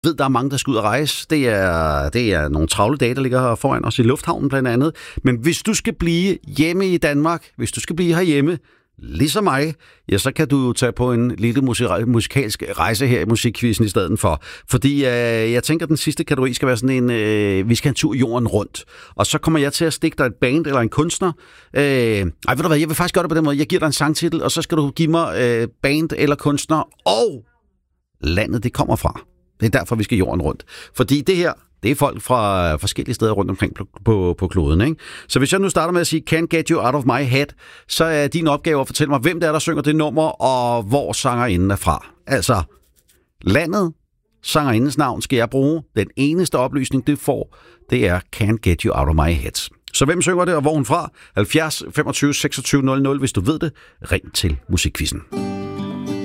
ved, der er mange, der skal ud og rejse. Det er nogle travle dage, der ligger foran os i lufthavnen blandt andet. Men hvis du skal blive hjemme i Danmark, hvis du skal blive herhjemme, ligesom mig, ja, så kan du tage på en lille musikalsk rejse her i Musikquizzen i stedet for. Fordi jeg tænker, at den sidste kategori skal være sådan en, vi skal en tur jorden rundt. Og så kommer jeg til at stikke dig et band eller en kunstner. Ved du hvad, jeg vil faktisk gøre det på den måde. Jeg giver dig en sangtitel, og så skal du give mig band eller kunstner og landet, det kommer fra. Det er derfor, vi skal jorden rundt. Fordi det her, det er folk fra forskellige steder rundt omkring på kloden, ikke? Så hvis jeg nu starter med at sige, Can't Get You Out of My Head, så er din opgave at fortælle mig, hvem det er, der synger det nummer, og hvor sangerinden er fra. Altså, landet, sangerindens navn skal jeg bruge. Den eneste oplysning, det får, det er Can't Get You Out of My Head. Så hvem synger det, og hvor hun fra? 70 25 26 00, hvis du ved det. Ring til Musikquizzen.